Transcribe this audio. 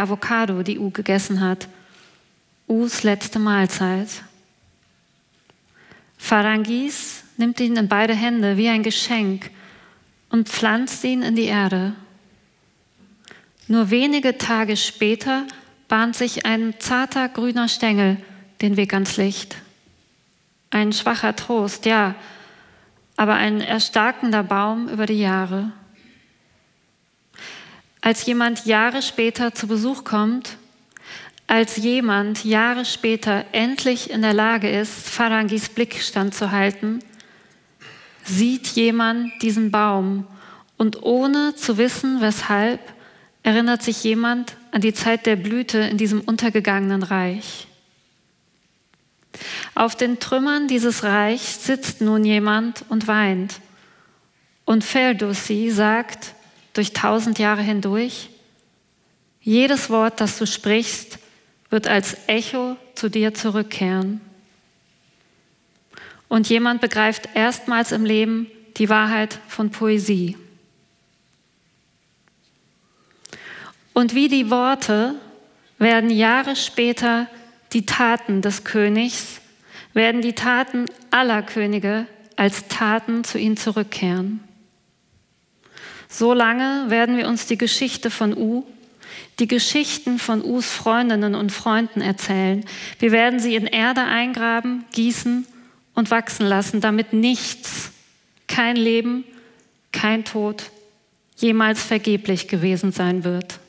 Avocado, die U gegessen hat. Us letzte Mahlzeit. Pharangis nimmt ihn in beide Hände wie ein Geschenk und pflanzt ihn in die Erde. Nur wenige Tage später bahnt sich ein zarter grüner Stängel den Weg ans Licht. Ein schwacher Trost, ja, aber ein erstarkender Baum über die Jahre. Als jemand Jahre später zu Besuch kommt, als jemand Jahre später endlich in der Lage ist, Pharangis Blick standzuhalten, sieht jemand diesen Baum und ohne zu wissen, weshalb, erinnert sich jemand an die Zeit der Blüte in diesem untergegangenen Reich. Auf den Trümmern dieses Reichs sitzt nun jemand und weint. Und Ferdowsi sagt durch 1000 Jahre hindurch, jedes Wort, das du sprichst, wird als Echo zu dir zurückkehren. Und jemand begreift erstmals im Leben die Wahrheit von Poesie. Und wie die Worte werden Jahre später die Taten des Königs, werden die Taten aller Könige als Taten zu ihnen zurückkehren. So lange werden wir uns die Geschichte von U, die Geschichten von Us Freundinnen und Freunden erzählen. Wir werden sie in Erde eingraben, gießen und wachsen lassen, damit nichts, kein Leben, kein Tod jemals vergeblich gewesen sein wird.